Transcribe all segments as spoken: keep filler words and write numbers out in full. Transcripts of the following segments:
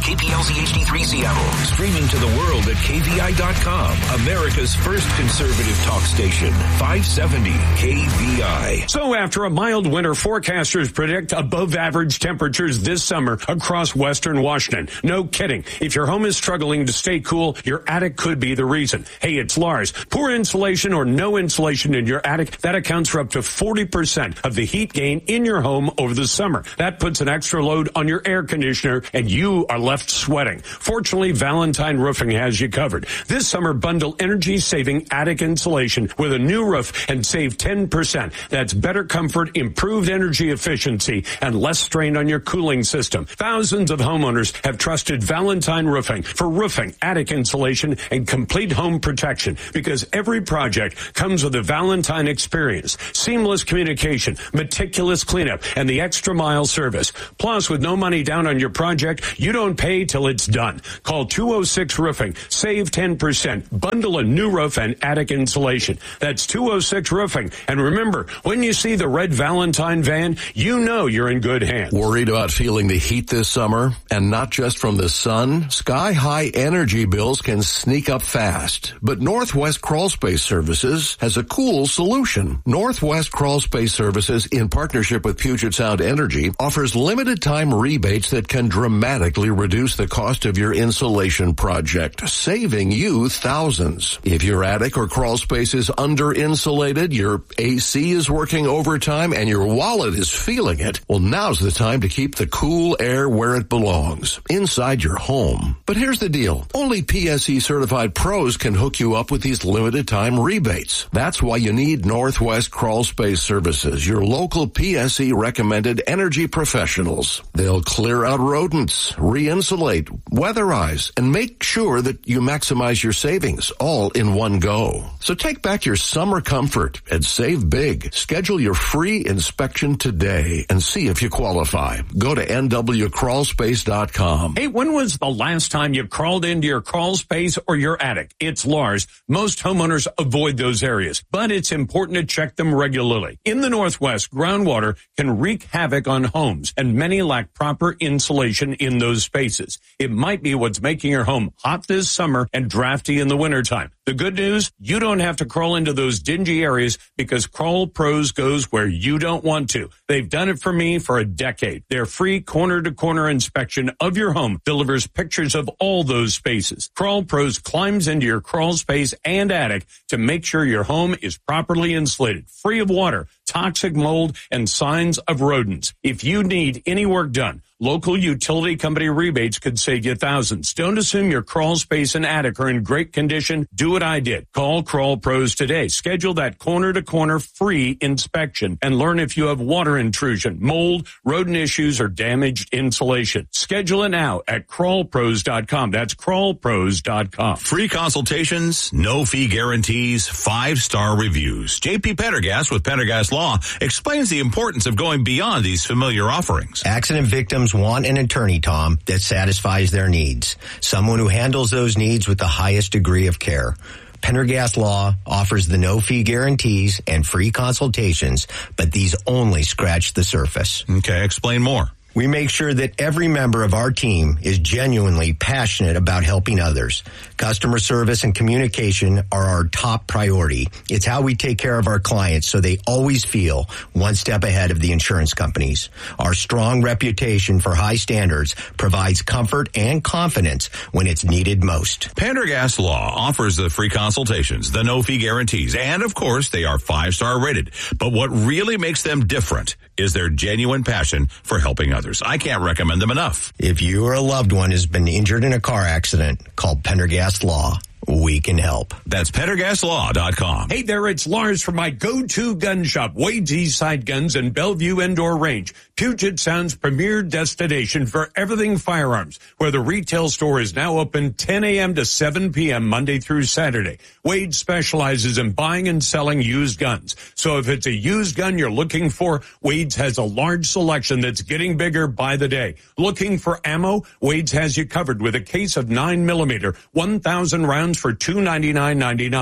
K P L Z H D three Seattle. Streaming to the world at K V I dot com. America's first conservative talk station. five seventy K V I. So after a mild winter, forecasters predict above average temperatures this summer across western Washington. No kidding. If your home is struggling to stay cool, your attic could be the reason. Hey, it's Lars. Poor insulation or no insulation in your attic, that accounts for up to forty percent of the heat gain in your home over the summer. That puts an extra load on your air conditioner and you are left sweating. Fortunately, Valentine Roofing has you covered. This summer, bundle energy-saving attic insulation with a new roof and save ten percent. That's better comfort, improved energy efficiency, and less strain on your cooling system. Thousands of homeowners have trusted Valentine Roofing for roofing, attic insulation, and complete home protection because every project comes with a Valentine experience, seamless communication, meticulous cleanup, and the extra mile service. Plus, with no money down on your project, you don't pay till it's done. Call two oh six Roofing. Save ten percent. Bundle a new roof and attic insulation. That's two oh six Roofing. And remember, when you see the red Valentine van, you know you're in good hands. Worried about feeling the heat this summer? And not just from the sun? Sky-high energy bills can sneak up fast. But Northwest Crawl Space Services has a cool solution. Northwest Crawl Space Services, in partnership with Puget Sound Energy, offers limited time rebates that can dramatically reduce the cost of your insulation project, saving you thousands. If your attic or crawl space is under-insulated, your A C is working overtime, and your wallet is feeling it, well, now's the time to keep the cool air where it belongs, inside your home. But here's the deal. Only P S E certified pros can hook you up with these limited time rebates. That's why you need Northwest Crawl Space Services, your local P S E recommended energy professionals. They'll clear out rodents, re-insulate, weatherize, and make sure that you maximize your savings all in one go. So take back your summer comfort and save big. Schedule your free inspection today and see if you qualify. Go to N W crawl space dot com. Hey, when was the last time you crawled into your crawl space or your attic? It's Lars. Most homeowners avoid those areas, but it's important to check them regularly. In the Northwest, groundwater can wreak havoc on homes, and many lack proper insulation in those spaces. It might be what's making your home hot this summer and drafty in the wintertime. The good news, you don't have to crawl into those dingy areas because Crawl Pros goes where you don't want to. They've done it for me for a decade. Their free corner-to-corner inspection of your home delivers pictures of all those spaces. Crawl Pros climbs into your crawl space and attic to make sure your home is properly insulated, free of water, toxic mold, and signs of rodents. If you need any work done, local utility company rebates could save you thousands. Don't assume your crawl space and attic are in great condition. Do what I did. Call Crawl Pros today. Schedule that corner-to-corner free inspection and learn if you have water intrusion, mold, rodent issues, or damaged insulation. Schedule it now at crawl pros dot com. That's crawl pros dot com. Free consultations, no fee guarantees, five-star reviews. J P Pendergast with Pendergast Law explains the importance of going beyond these familiar offerings. Accident victims want an attorney, Tom, that satisfies their needs. Someone who handles those needs with the highest degree of care. Pendergast Law offers the no-fee guarantees and free consultations, but these only scratch the surface. Okay, explain more. We make sure that every member of our team is genuinely passionate about helping others. Customer service and communication are our top priority. It's how we take care of our clients so they always feel one step ahead of the insurance companies. Our strong reputation for high standards provides comfort and confidence when it's needed most. Pendergast Law offers the free consultations, the no-fee guarantees, and of course they are five-star rated. But what really makes them different is their genuine passion for helping others. I can't recommend them enough. If you or a loved one has been injured in a car accident, call Pendergast Law. We can help. That's pendergast law dot com. Hey there, it's Lars from my go-to gun shop, Wade's Eastside Guns and Bellevue Indoor Range, Puget Sound's premier destination for everything firearms, where the retail store is now open ten a.m. to seven p.m. Monday through Saturday. Wade specializes in buying and selling used guns. So if it's a used gun you're looking for, Wade's has a large selection that's getting bigger by the day. Looking for ammo? Wade's has you covered with a case of nine millimeter, one thousand rounds for two hundred ninety-nine ninety-nine.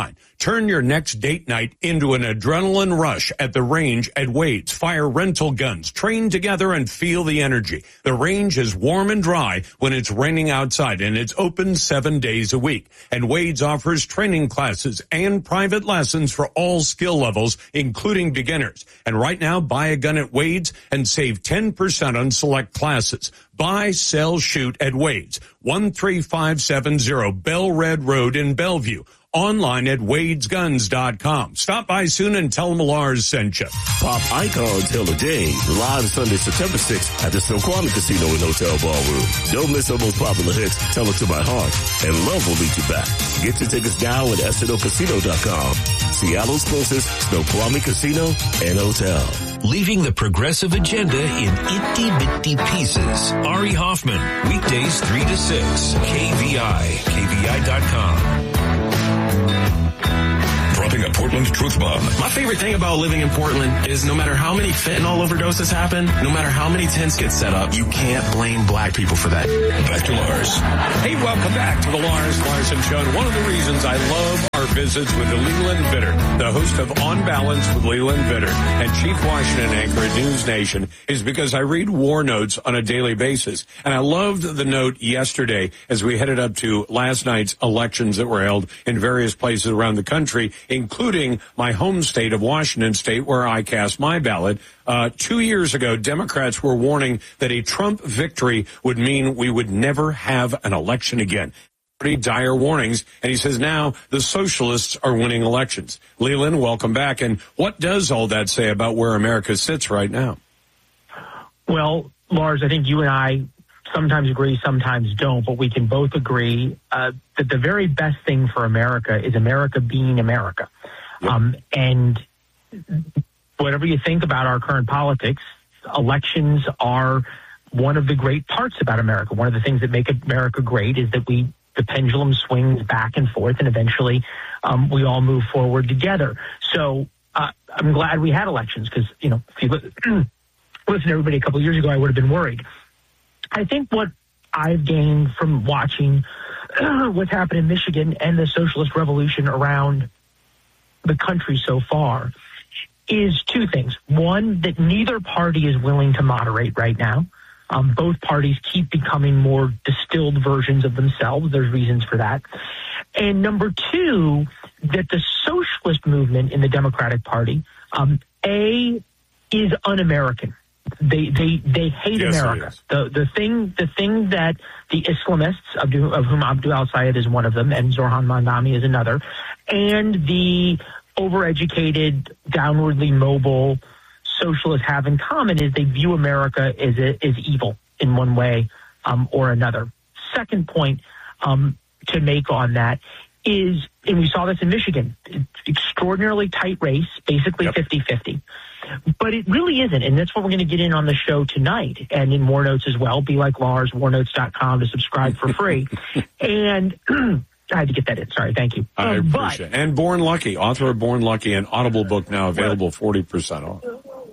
Turn your next date night into an adrenaline rush at the range at Wade's Fire Rental Guns. Train together and feel the energy. The range is warm and dry when it's raining outside, and it's open seven days a week. And Wade's offers training classes and private lessons for all skill levels, including beginners. And right now, buy a gun at Wade's and save ten percent on select classes. Buy, sell, shoot at Wade's, one three five seven zero Bell Red Road in Bellevue. Online at wades guns dot com. Stop by soon and tell them Lars sent you. Pop icon Taylor Dayne, live Sunday, September sixth at the Snoqualmie Casino and Hotel Ballroom. Don't miss our most popular hits, Tell It to My Heart, and Love Will Lead You Back. Get your tickets now at S N O casino dot com. Seattle's closest Snoqualmie Casino and Hotel. Leaving the progressive agenda in itty-bitty pieces. Ari Hoffman, weekdays three to six, K V I, K V I dot com. Dropping a Portland truth bomb. My favorite thing about living in Portland is no matter how many fentanyl overdoses happen, no matter how many tents get set up, you can't blame black people for that. Back to Lars. Hey, welcome back to the Lars Larson Show. And one of the reasons I love our visits with the Leland Vittert, the host of On Balance with Leland Vittert and Chief Washington anchor at News Nation, is because I read war notes on a daily basis. And I loved the note yesterday as we headed up to last night's elections that were held in various places around the country, including my home state of Washington State, where I cast my ballot. Uh, two years ago, Democrats were warning that a Trump victory would mean we would never have an election again. Pretty dire warnings. And he says now the socialists are winning elections. Leland, welcome back. And what does all that say about where America sits right now? Well, Lars, I think you and I sometimes agree, sometimes don't, but we can both agree uh, that the very best thing for America is America being America. Yep. Um, and whatever you think about our current politics, elections are one of the great parts about America. One of the things that make America great is that we the pendulum swings back and forth, and eventually um, we all move forward together. So uh, I'm glad we had elections because, you know, if you listen to everybody a couple of years ago, I would have been worried. I think what I've gained from watching what's happened in Michigan and the socialist revolution around the country so far is two things. One, that neither party is willing to moderate right now. Um, both parties keep becoming more distilled versions of themselves. There's reasons for that. And number two, that the socialist movement in the Democratic Party, um, A, is un-American. They they they hate yes, America. The the thing the thing that the Islamists, of, of whom Abdul al-Sayed is one of them, and Zoran Mandami is another, and the overeducated, downwardly mobile socialists have in common is they view America as as evil in one way um, or another. Second point um, to make on that is, and we saw this in Michigan, extraordinarily tight race, basically yep. fifty-fifty. But it really isn't, and that's what we're going to get in on the show tonight and in War Notes as well. Be like Lars, war notes dot com to subscribe for free. And I had to get that in. Sorry, thank you. I um, appreciate but, it. And Born Lucky, author of Born Lucky, an Audible book now available forty percent off.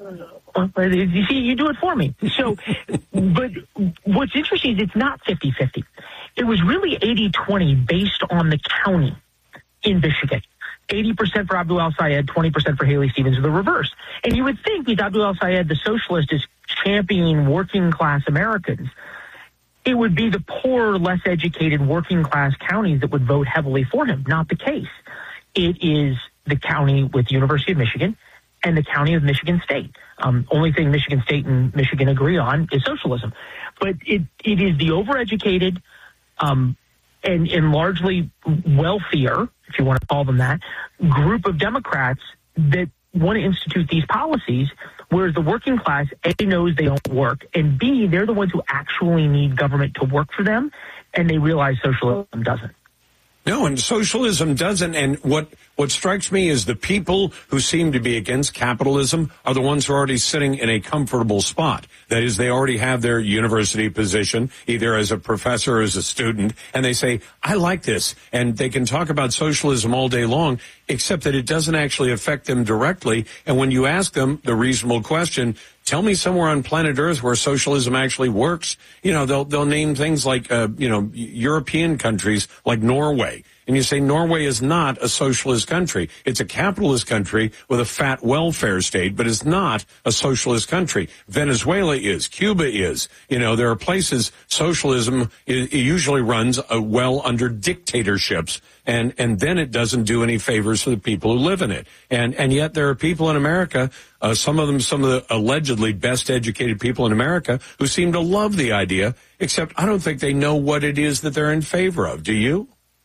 You see, you do it for me. So, but what's interesting is it's not fifty-fifty. It was really eighty twenty based on the county in Michigan. eighty percent for Abdul al-Sayed, twenty percent for Haley Stevens, or the reverse. And you would think with Abdul al-Sayed, the socialist, is championing working-class Americans. It would be the poor, less educated, working-class counties that would vote heavily for him. Not the case. It is the county with the University of Michigan and the county of Michigan State. Um, only thing Michigan State and Michigan agree on is socialism. But it, it is the overeducated um, and, and largely wealthier, if you want to call them that, group of Democrats that want to institute these policies, whereas the working class, A, knows they don't work, and B, they're the ones who actually need government to work for them, and they realize socialism doesn't. No, and socialism doesn't. And what, what strikes me is the people who seem to be against capitalism are the ones who are already sitting in a comfortable spot. That is, they already have their university position, either as a professor or as a student, and they say, I like this. And they can talk about socialism all day long, except that it doesn't actually affect them directly. And when you ask them the reasonable question, tell me somewhere on planet Earth where socialism actually works. You know, they'll they'll name things like, uh, you know, European countries like Norway. And you say Norway is not a socialist country. It's a capitalist country with a fat welfare state, but it's not a socialist country. Venezuela is. Cuba is. You know, there are places socialism it usually runs uh, well under dictatorships, and, and then it doesn't do any favors for the people who live in it. And, and yet there are people in America, uh, some of them, some of the allegedly best educated people in America, who seem to love the idea, except I don't think they know what it is that they're in favor of. Do you?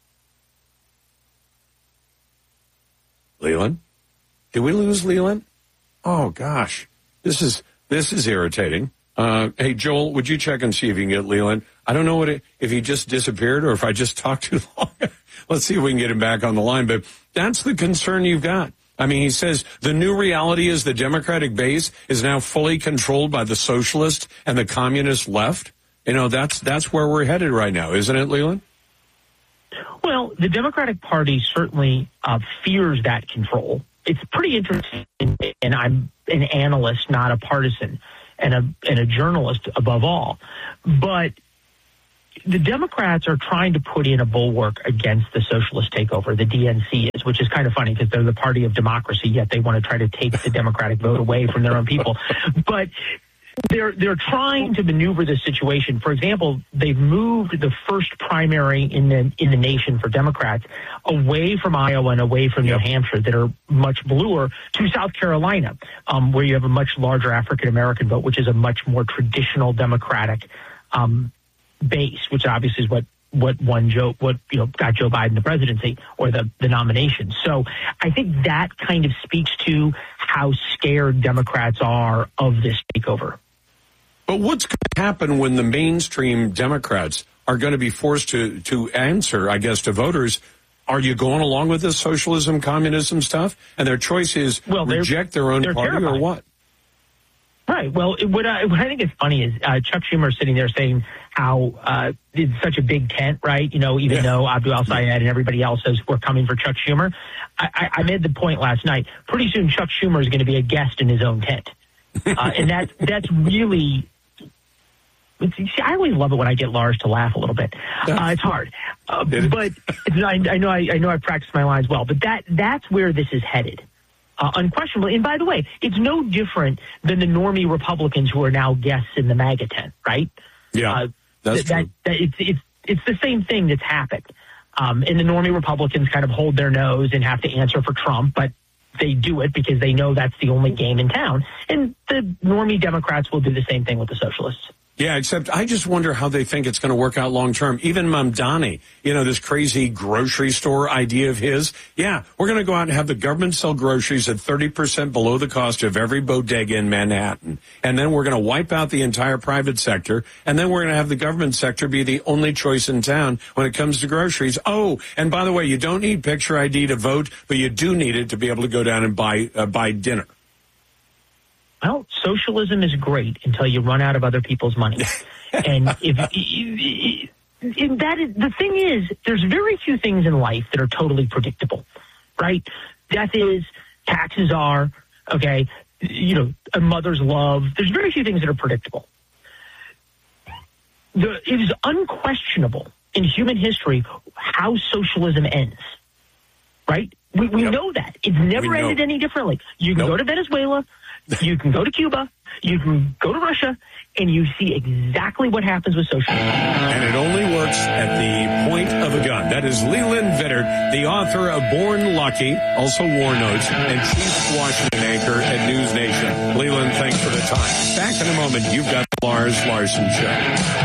Leland? Did we lose Leland? Oh, gosh. This is this is irritating. Uh, hey, Joel, would you check and see if you can get Leland? I don't know what it, if he just disappeared or if I just talked too long. Let's see if we can get him back on the line. But that's the concern you've got. I mean, he says the new reality is the Democratic base is now fully controlled by the socialist and the communist left. You know, that's that's where we're headed right now, isn't it, Leland? Well, the Democratic Party certainly uh, fears that control. It's pretty interesting, and I'm an analyst, not a partisan, and a and a journalist above all. But the Democrats are trying to put in a bulwark against the socialist takeover, the D N C is, which is kind of funny because they're the party of democracy, yet they want to try to take the Democratic vote away from their own people. But they're they're trying to maneuver this situation. For example, they've moved the first primary in the in the nation for Democrats away from Iowa and away from New Hampshire that are much bluer to South Carolina, um, where you have a much larger African American vote, which is a much more traditional Democratic um, base, which obviously is what what won Joe, what you know got Joe Biden the presidency or the the nomination. So I think that kind of speaks to how scared Democrats are of this takeover. But what's going to happen when the mainstream Democrats are going to be forced to, to answer, I guess, to voters, are you going along with this socialism, communism stuff? And their choice is well, reject their own party terrified. Or what? Right. Well, it, what, I, what I think is funny is uh, Chuck Schumer sitting there saying how uh, it's such a big tent, right? You know, even yeah. though Abdul El-Sayed and everybody else says we're coming for Chuck Schumer. I, I, I made the point last night. Pretty soon Chuck Schumer is going to be a guest in his own tent. Uh, and that, that's really... See, I always love it when I get Lars to laugh a little bit. Uh, it's hard, uh, but it's, I, I know I, I know I practice my lines well. But that that's where this is headed, uh, unquestionably. And by the way, it's no different than the normie Republicans who are now guests in the MAGA tent, right? Yeah, uh, that's that, true. That, that it's it's it's the same thing that's happened. Um, and the normie Republicans kind of hold their nose and have to answer for Trump, but they do it because they know that's the only game in town. And the normie Democrats will do the same thing with the socialists. Yeah, except I just wonder how they think it's going to work out long term. Even Mamdani, you know, this crazy grocery store idea of his. Yeah, we're going to go out and have the government sell groceries at thirty percent below the cost of every bodega in Manhattan. And then we're going to wipe out the entire private sector. And then we're going to have the government sector be the only choice in town when it comes to groceries. Oh, and by the way, you don't need picture I D to vote, but you do need it to be able to go down and buy uh, buy dinner. Well, socialism is great until you run out of other people's money. And if, if, if that is, the thing is, there's very few things in life that are totally predictable, right? Death is, taxes are, okay, you know, a mother's love. There's very few things that are predictable. The, it is unquestionable in human history how socialism ends, right? We, we yep. know that. It's never ended any differently. You can nope. go to Venezuela. You can go to Cuba, you can go to Russia, and you see exactly what happens with socialism. And it only works at the point of a gun. That is Leland Vittert, the author of Born Lucky, also War Notes, and chief Washington anchor at News Nation. Leland, thanks for the time. Back in a moment, you've got the Lars Larson Show.